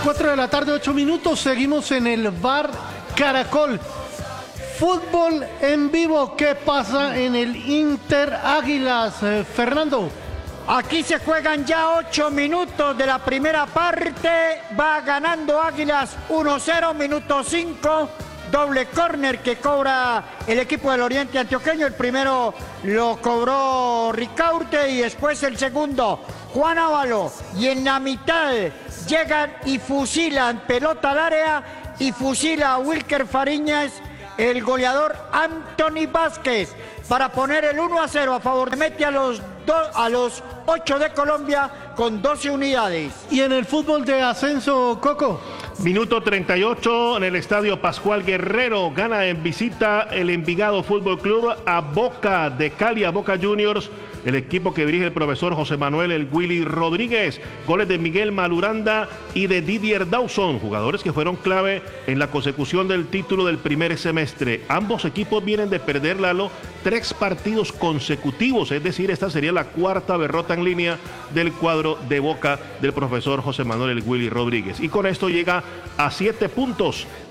4 de la tarde, 8 minutos. Seguimos en el Bar Caracol. Fútbol en vivo. ¿Qué pasa en el Inter Águilas, Fernando? Aquí se juegan ya 8 minutos de la primera parte. Va ganando Águilas 1-0, minuto 5. Doble córner que cobra el equipo del Oriente Antioqueño. El primero lo cobró Ricaurte y después el segundo Juan Ávalo. Y en la mitad llegan y fusilan pelota al área y fusila a Wilker Fariñas, el goleador Anthony Vázquez, para poner el 1-0 a favor. Mete a los 8 de Colombia con 12 unidades. Y en el fútbol de ascenso, Coco. Minuto 38 en el estadio Pascual Guerrero. Gana en visita el Envigado Fútbol Club a Boca de Cali, a Boca Juniors. El equipo que dirige el profesor José Manuel El Willy Rodríguez. Goles de Miguel Maluranda y de Didier Dawson, jugadores que fueron clave en la consecución del título del primer semestre. Ambos equipos vienen de perder, Lalo, 3 partidos consecutivos, es decir, esta sería la cuarta derrota en línea del cuadro de Boca del profesor José Manuel El Willy Rodríguez. Y con esto llega a 7 puntos